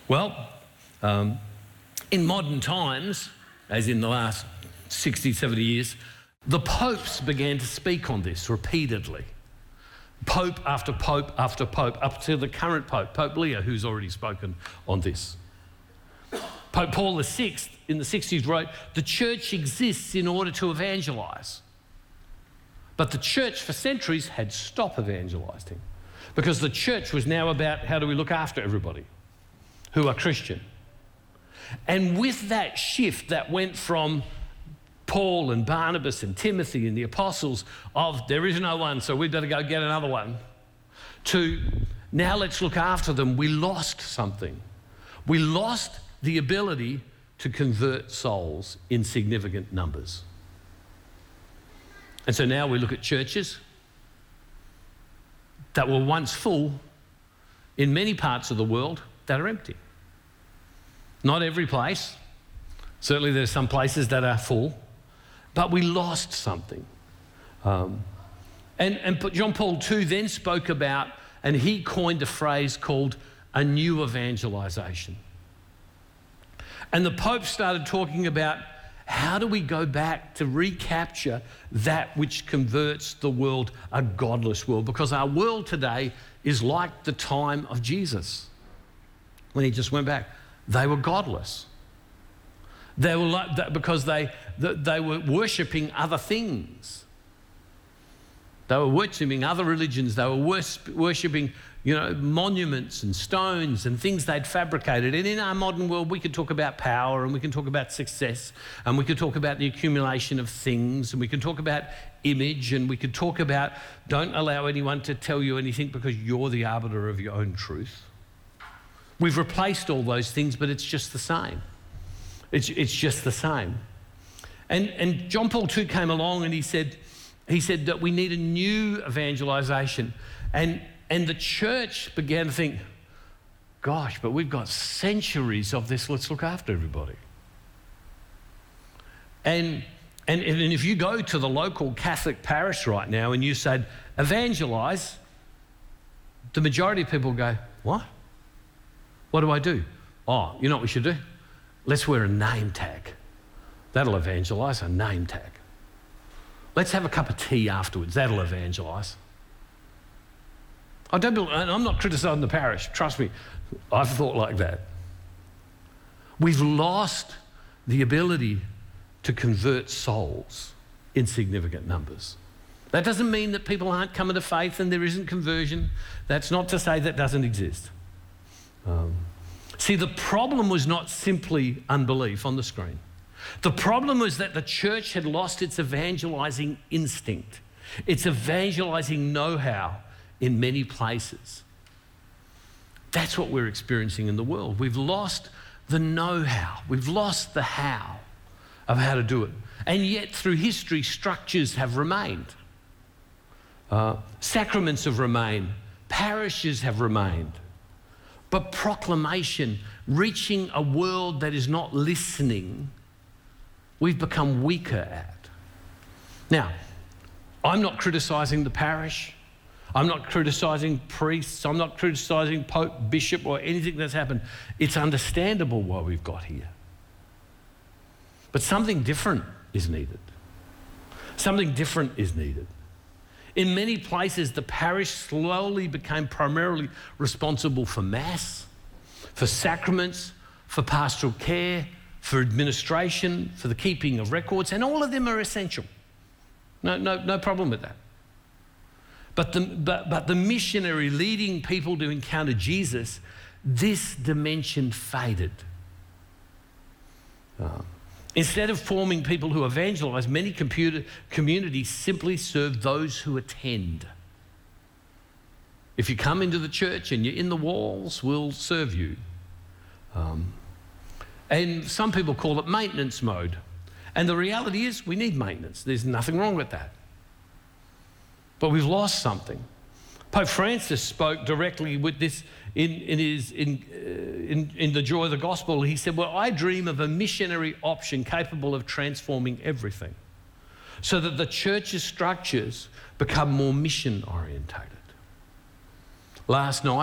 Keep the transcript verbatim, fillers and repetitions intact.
Well, um, in modern times, as in the last sixty, seventy years, the popes began to speak on this repeatedly. Pope after pope after pope, up to the current pope, Pope Leo, who's already spoken on this. Pope Paul the Sixth in the sixties wrote, "The church exists in order to evangelise." But the church for centuries had stopped evangelising because the church was now about how do we look after everybody who are Christian. And with that shift that went from Paul and Barnabas and Timothy and the apostles of there is no one, so we'd better go get another one, to now let's look after them, we lost something. We lost the ability to convert souls in significant numbers. And so now we look at churches that were once full in many parts of the world that are empty. Not every place. Certainly there's some places that are full, but we lost something. Um, and, and John Paul the Second then spoke about, and he coined a phrase called a new evangelization. And the Pope started talking about how do we go back to recapture that which converts the world, a godless world, because our world today is like the time of Jesus when he just went back. They were godless. They were like that because they, they were worshipping other things. They were worshipping other religions. They were worshipping, you know, monuments and stones and things they'd fabricated. And in our modern world, we could talk about power and we can talk about success and we could talk about the accumulation of things and we can talk about image and we could talk about don't allow anyone to tell you anything because you're the arbiter of your own truth. We've replaced all those things, but it's just the same. It's, it's just the same. And, and John Paul the Second came along and he said, he said that we need a new evangelization. And, and the church began to think, gosh, but we've got centuries of this, let's look after everybody. And, and, and if you go to the local Catholic parish right now and you said, evangelize, the majority of people go, what? What do I do? Oh, you know what we should do? Let's wear a name tag. That'll evangelise, a name tag. Let's have a cup of tea afterwards. That'll evangelise. I don't. And I'm not criticising the parish. Trust me, I've thought like that. We've lost the ability to convert souls in significant numbers. That doesn't mean that people aren't coming to faith and there isn't conversion. That's not to say that doesn't exist. Um, see, the problem was not simply unbelief on the screen. The problem was that the church had lost its evangelizing instinct, its evangelizing know-how in many places. That's what we're experiencing in the world. We've lost the know-how. We've lost the how of how to do it. And yet through history, structures have remained. Uh, sacraments have remained. Parishes have remained. But proclamation, reaching a world that is not listening, we've become weaker at. Now, I'm not criticising the parish. I'm not criticising priests. I'm not criticising Pope, Bishop, or anything that's happened. It's understandable why we've got here. But something different is needed. Something different is needed. In many places, the parish slowly became primarily responsible for mass, for sacraments, for pastoral care, for administration, for the keeping of records, and all of them are essential. No, no, no problem with that. But the, but, but the missionary leading people to encounter Jesus, this dimension faded. Uh, Instead of forming people who evangelize, many computer communities simply serve those who attend. If you come into the church and you're in the walls, we'll serve you. Um, and some people call it maintenance mode. And the reality is we need maintenance. There's nothing wrong with that. But we've lost something. Pope Francis spoke directly with this in, in, his, in, uh, in, in The Joy of the Gospel. He said, well, I dream of a missionary option capable of transforming everything so that the church's structures become more mission orientated. Last night,